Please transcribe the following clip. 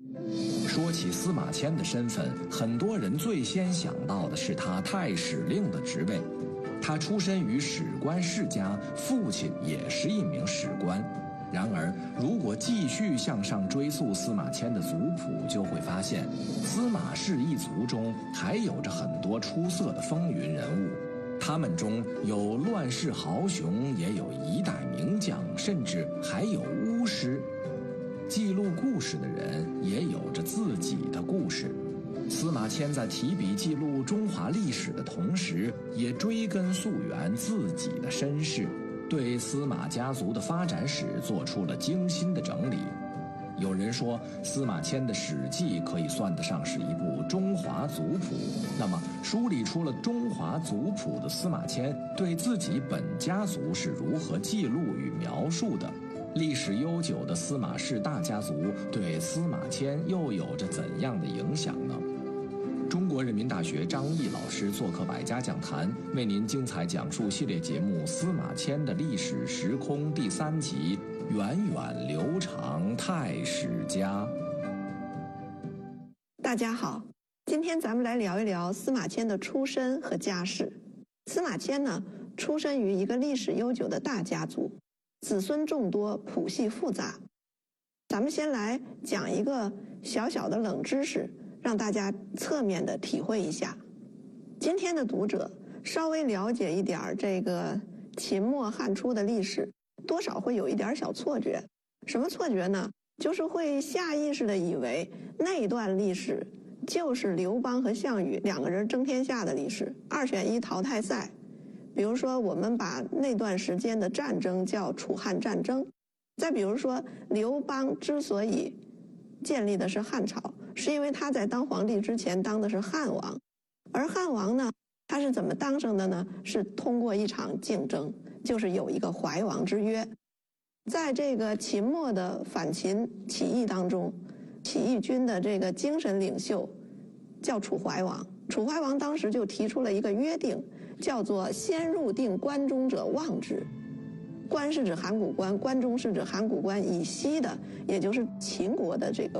说起司马迁的身份，很多人最先想到的是他太史令的职位。他出身于史官世家，父亲也是一名史官。然而，如果继续向上追溯司马迁的族谱，就会发现，司马氏一族中还有着很多出色的风云人物。他们中有乱世豪雄，也有一代名将，甚至还有巫师。记录故事的人也有着自己的故事。司马迁在提笔记录中华历史的同时，也追根溯源自己的身世，对司马家族的发展史做出了精心的整理。有人说，司马迁的《史记》可以算得上是一部中华族谱。那么，梳理出了中华族谱的司马迁，对自己本家族是如何记录与描述的？历史悠久的司马氏大家族对司马迁又有着怎样的影响呢？中国人民大学张毅老师做客百家讲坛，为您精彩讲述系列节目《司马迁的历史时空》第3集《源远流长太史家》。 大家好，今天咱们来聊一聊司马迁的出身和家世。司马迁呢，出身于一个历史悠久的大家族，子孙众多，谱系复杂。咱们先来讲一个小小的冷知识，让大家侧面的体会一下。今天的读者稍微了解一点这个秦末汉初的历史，多少会有一点小错觉。什么错觉呢？就是会下意识的以为那段历史就是刘邦和项羽两个人争天下的历史，2选1淘汰赛。比如说，我们把那段时间的战争叫楚汉战争。再比如说，刘邦之所以建立的是汉朝，是因为他在当皇帝之前当的是汉王。而汉王呢，他是怎么当上的呢？是通过一场竞争，就是有一个怀王之约。在这个秦末的反秦起义当中，起义军的这个精神领袖叫楚怀王。楚怀王当时就提出了一个约定，叫做先入定关中者望之。关是指函谷关，关中是指函谷关以西的，也就是秦国的这个